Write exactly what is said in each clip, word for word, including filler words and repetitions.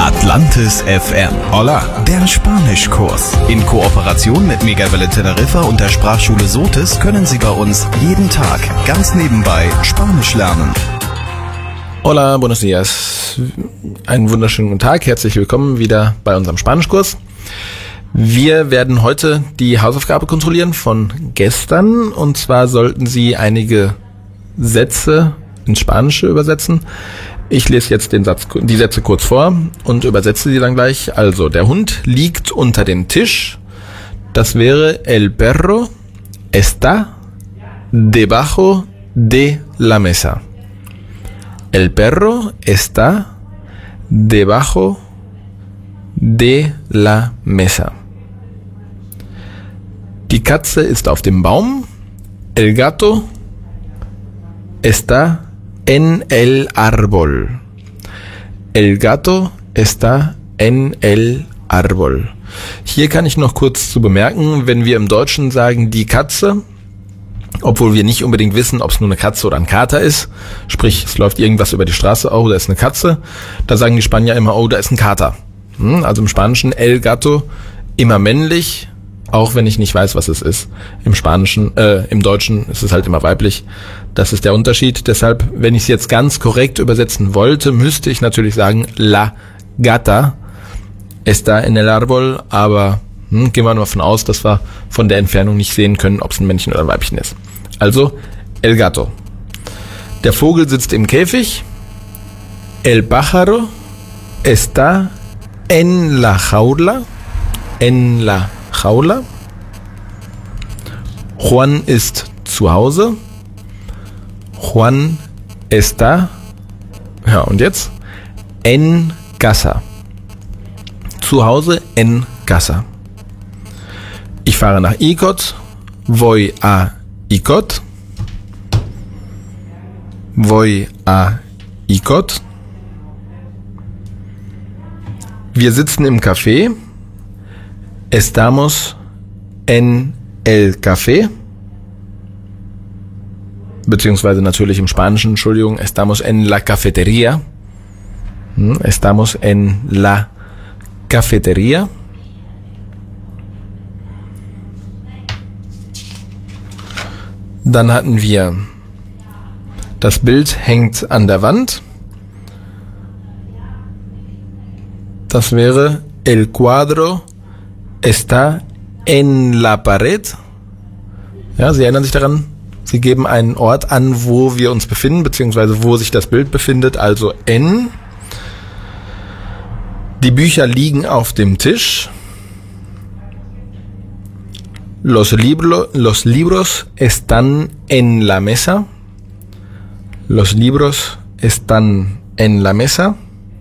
Atlantis F M. Hola, der Spanischkurs. In Kooperation mit Megawelle Teneriffa und der Sprachschule Sotis können Sie bei uns jeden Tag ganz nebenbei Spanisch lernen. Hola, buenos días. Einen wunderschönen guten Tag. Herzlich willkommen wieder bei unserem Spanischkurs. Wir werden heute die Hausaufgabe kontrollieren von gestern. Und zwar sollten Sie einige Sätze ins Spanische übersetzen. Ich lese jetzt den Satz, die Sätze kurz vor und übersetze sie dann gleich. Also, der Hund liegt unter dem Tisch. Das wäre el perro está debajo de la mesa. El perro está debajo de la mesa. Die Katze ist auf dem Baum. El gato está en el árbol. El gato está en el árbol. Hier kann ich noch kurz zu bemerken, wenn wir im Deutschen sagen die Katze, obwohl wir nicht unbedingt wissen, ob es nur eine Katze oder ein Kater ist, sprich, es läuft irgendwas über die Straße, oh, da ist eine Katze, da sagen die Spanier immer, oh, da ist ein Kater. Also im Spanischen el gato immer männlich, auch wenn ich nicht weiß, was es ist. Im Spanischen, äh, im Deutschen ist es halt immer weiblich. Das ist der Unterschied. Deshalb, wenn ich es jetzt ganz korrekt übersetzen wollte, müsste ich natürlich sagen, la gata está en el árbol, aber hm, gehen wir mal davon aus, dass wir von der Entfernung nicht sehen können, ob es ein Männchen oder ein Weibchen ist. Also, el gato. Der Vogel sitzt im Käfig. El pájaro está en la jaula. En la jaula. Juan ist zu Hause. Juan está, ja und jetzt, en casa. Zu Hause en casa. Ich fahre nach Icod. Voy a Icod. Voy a Icod. Wir sitzen im Café. Estamos en el café. Beziehungsweise natürlich im Spanischen, Entschuldigung, estamos en la cafetería. Estamos en la cafetería. Dann hatten wir, das Bild hängt an der Wand. Das wäre el cuadro está en la pared. Ja, Sie erinnern sich daran? Sie geben einen Ort an, wo wir uns befinden, beziehungsweise wo sich das Bild befindet, also en. Die Bücher liegen auf dem Tisch. Los, libro, los libros están en la mesa. Los libros están en la mesa.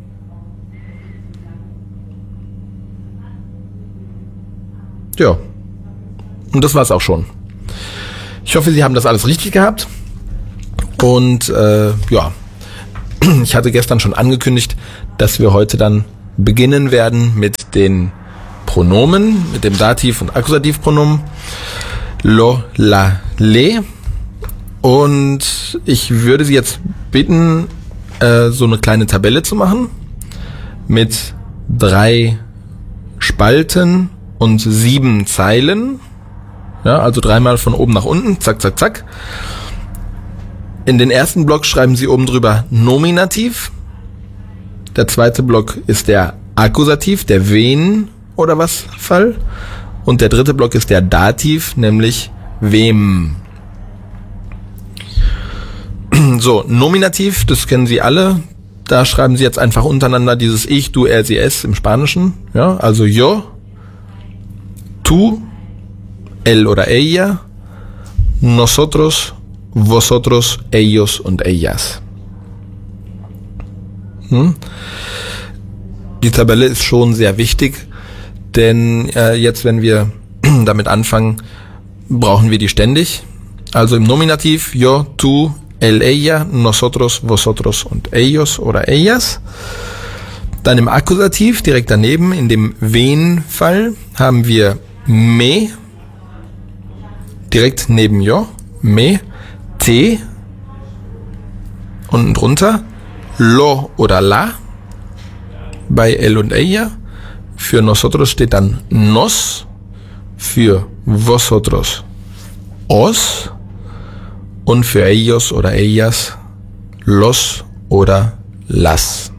Ja, und das war's auch schon. Ich hoffe, Sie haben das alles richtig gehabt. Und äh, ja, ich hatte gestern schon angekündigt, dass wir heute dann beginnen werden mit den Pronomen, mit dem Dativ- und Akkusativpronomen. Lo, la, le. Und ich würde Sie jetzt bitten, äh, so eine kleine Tabelle zu machen mit drei Spalten und sieben Zeilen. Ja, also dreimal von oben nach unten, zack, zack, zack. In den ersten Block schreiben Sie oben drüber Nominativ. Der zweite Block ist der Akkusativ, der wen oder was Fall. Und der dritte Block ist der Dativ, nämlich wem. So, Nominativ, das kennen Sie alle. Da schreiben Sie jetzt einfach untereinander dieses Ich, Du, Er, Sie, Es im Spanischen. Ja, also yo, tú, él oder ella, nosotros, vosotros, ellos und ellas. Hm? Die Tabelle ist schon sehr wichtig, denn äh, jetzt, wenn wir damit anfangen, brauchen wir die ständig. Also im Nominativ, yo, tú, él, ella, nosotros, vosotros und ellos oder ellas. Dann im Akkusativ, direkt daneben, in dem wen-Fall, haben wir me, direkt neben yo, me, te, unten drunter, lo oder la, bei él und ella. Für nosotros steht dann nos, für vosotros os und für ellos oder ellas los oder las.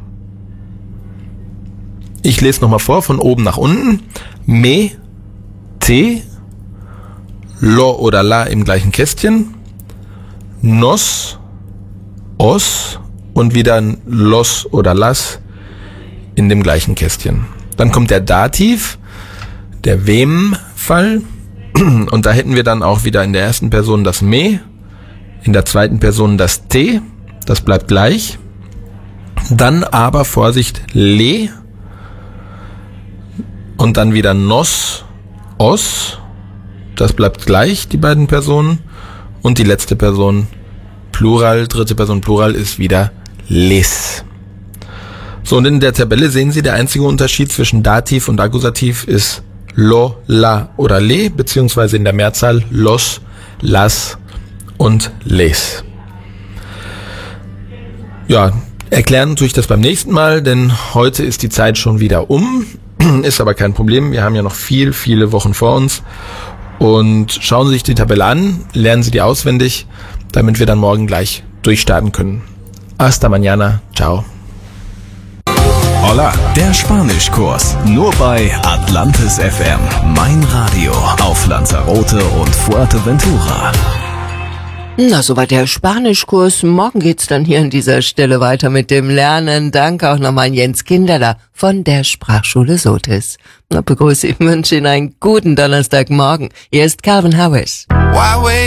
Ich lese nochmal vor, von oben nach unten. Me, te, lo oder la im gleichen Kästchen, nos, os und wieder ein los oder las in dem gleichen Kästchen. Dann kommt der Dativ, der Wem-Fall, und da hätten wir dann auch wieder in der ersten Person das me, in der zweiten Person das te, das bleibt gleich. Dann aber, Vorsicht, le und dann wieder nos, os, das bleibt gleich, die beiden Personen. Und die letzte Person, Plural, dritte Person Plural, ist wieder les. So, und in der Tabelle sehen Sie, der einzige Unterschied zwischen Dativ und Akkusativ ist lo, la oder le, beziehungsweise in der Mehrzahl los, las und les. Ja, erklären tue ich das beim nächsten Mal, denn heute ist die Zeit schon wieder um. Ist aber kein Problem, wir haben ja noch viel, viele Wochen vor uns. Und schauen Sie sich die Tabelle an, lernen Sie die auswendig, damit wir dann morgen gleich durchstarten können. Hasta mañana, ciao. Hola, der Spanischkurs. Nur bei Atlantis F M. Mein Radio auf Lanzarote und Fuerteventura. Na, soweit der Spanischkurs. Morgen geht's dann hier an dieser Stelle weiter mit dem Lernen. Danke auch nochmal an Jens Kinderler von der Sprachschule Sotis. Na, begrüße ich, wünsche Ihnen einen guten Donnerstagmorgen. Hier ist Calvin Harris.